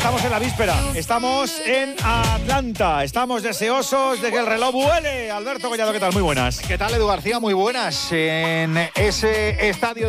Estamos en la víspera, estamos en Atlanta, estamos deseosos de que el reloj vuele. Alberto Collado, ¿qué tal? Muy buenas. ¿Qué tal, Edu García? Muy buenas. En ese estado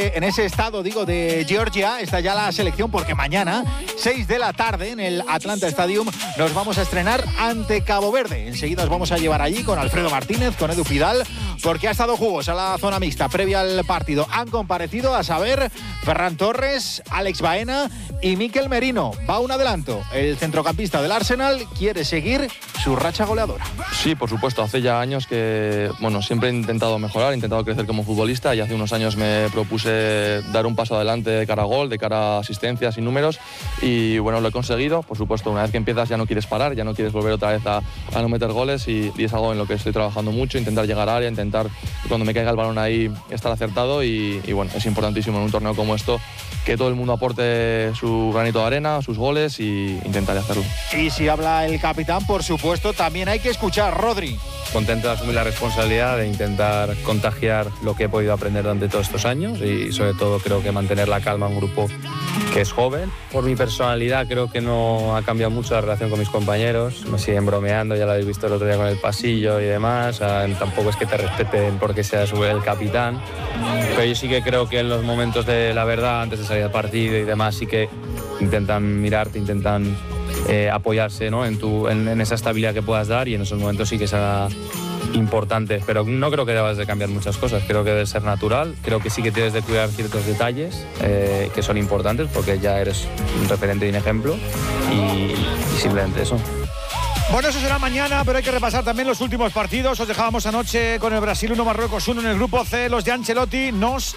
de Georgia está ya la selección, porque mañana, 6 de la tarde, en el Atlanta Stadium, nos vamos a estrenar ante Cabo Verde. Enseguida os vamos a llevar allí con Alfredo Martínez, con Edu Pidal, porque ha estado jugosa la zona mixta previa al partido. Han comparecido, a saber, Ferran Torres, Alex Baena y Mikel Merino. Va un adelanto. El centrocampista del Arsenal quiere seguir su racha goleadora. Sí, por supuesto. Hace ya años que, siempre he intentado mejorar, he intentado crecer como futbolista, y hace unos años me propuse dar un paso adelante de cara a gol, de cara a asistencias y números, y lo he conseguido. Por supuesto, una vez que empiezas ya no quieres parar, ya no quieres volver otra vez a no meter goles, y es algo en lo que estoy trabajando mucho, intentar llegar a área, intentar cuando me caiga el balón ahí estar acertado, y es importantísimo en un torneo como esto que todo el mundo aporte su granito de arena, sus goles, y intentaré hacerlo. Y si habla el capitán, por supuesto, también hay que escuchar. Rodri. Contento de asumir la responsabilidad de intentar contagiar lo que he podido aprender durante todos estos años, y sobre todo creo que mantener la calma en un grupo que es joven. Por mi personalidad creo que no ha cambiado mucho la relación con mis compañeros, me siguen bromeando, ya lo habéis visto el otro día con el pasillo y demás. Tampoco es que te respeten porque seas el capitán, pero yo sí que creo que en los momentos de la verdad, antes de salir al partido y demás, sí que intentan mirarte, intentan apoyarse, ¿no?, en esa estabilidad que puedas dar, y en esos momentos sí que será importante. Pero no creo que debas de cambiar muchas cosas, creo que debe ser natural, creo que sí que tienes de cuidar ciertos detalles que son importantes, porque ya eres un referente y un ejemplo, y simplemente eso. Bueno, eso será mañana, pero hay que repasar también los últimos partidos. Os dejábamos anoche con el Brasil 1, Marruecos 1 en el grupo C. Los de Ancelotti nos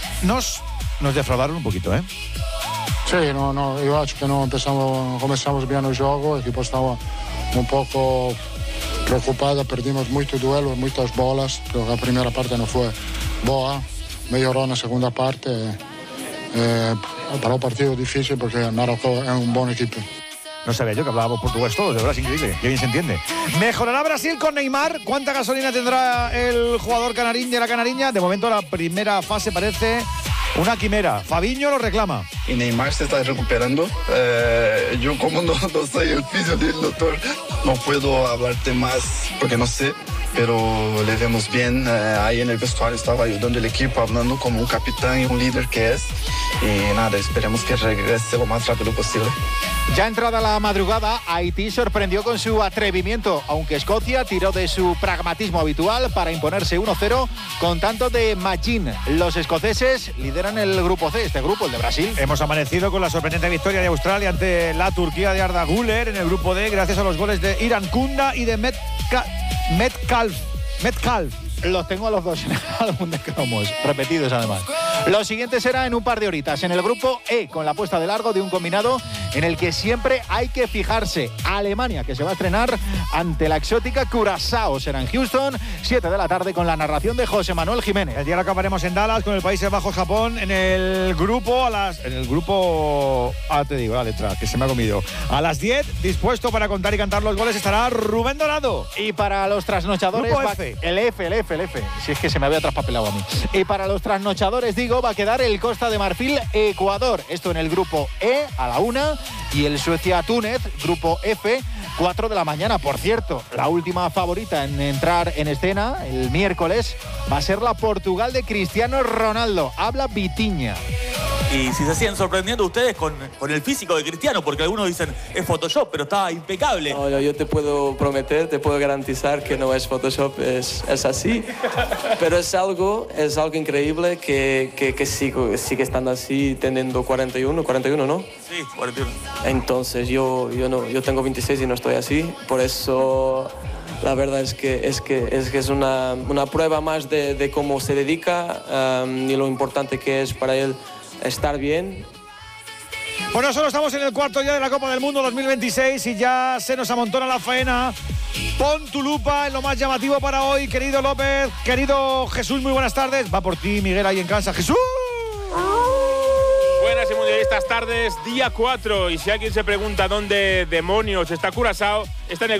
defraudaron un poquito, ¿eh? Sí, yo acho que no comenzamos bien el juego, el equipo estaba un poco preocupado, perdimos muchos duelos, muchas bolas, creo que la primera parte no fue boa, mejoró en la segunda parte, para un partido difícil porque Marruecos es un buen equipo. No sabía yo que hablábamos portugués todos, de verdad, es increíble, qué bien se entiende. ¿Mejorará Brasil con Neymar? ¿Cuánta gasolina tendrá el jugador canarín de la Canariña? De momento la primera fase parece una quimera. Fabinho lo reclama. Y Neymar se está recuperando. Yo como no soy el fisio del doctor, no puedo hablarte más porque no sé, pero le vemos bien. Ahí en el vestuario estaba ayudando el equipo, hablando como un capitán y un líder que es. Y nada, esperemos que regrese lo más rápido posible. Ya entrada la madrugada, Haití sorprendió con su atrevimiento, aunque Escocia tiró de su pragmatismo habitual para imponerse 1-0 con tanto de Magin. Los escoceses lideran el grupo C, este grupo, el de Brasil. Hemos amanecido con la sorprendente victoria de Australia ante la Turquía de Arda Güler en el grupo D, gracias a los goles de Iran Kunda y de Metcalf. Los tengo a los dos en el álbum de cromos, repetidos además. Lo siguiente será en un par de horitas, en el grupo E, con la puesta de largo de un combinado en el que siempre hay que fijarse. Alemania, que se va a estrenar ante la exótica Curazao. Será en Houston, 7 de la tarde, con la narración de José Manuel Jiménez. El día lo acabaremos en Dallas con el Países Bajos, Japón, en el grupo te digo la letra, que se me ha comido. A las 10, dispuesto para contar y cantar los goles, estará Rubén Dorado. Y para los trasnochadores, grupo F. El F. Si es que se me había traspapelado a mí. Y para los trasnochadores, va a quedar el Costa de Marfil-Ecuador. Esto en el grupo E, a la 1, y el Suecia-Túnez, grupo F, 4 de la mañana. Por cierto, la última favorita en entrar en escena el miércoles va a ser la Portugal de Cristiano Ronaldo. Habla Vitinha. Y si se siguen sorprendiendo ustedes con el físico de Cristiano, porque algunos dicen es Photoshop, pero está impecable. No, yo te puedo prometer, te puedo garantizar que no es Photoshop, es así. Pero es algo increíble que sigue estando así, teniendo 41, ¿no? Sí, 41. Entonces yo tengo 26 y no estoy así, por eso la verdad es que es una prueba más de cómo se dedica y lo importante que es para él estar bien. Bueno, solo estamos en el cuarto día de la Copa del Mundo 2026 y ya se nos amontona la faena. Pon tu lupa en lo más llamativo para hoy, querido López, querido Jesús, muy buenas tardes. Va por ti, Miguel, ahí en casa. ¡Jesús! Buenas y mundialistas tardes, día 4. Y si alguien se pregunta dónde demonios está Curazao, está en el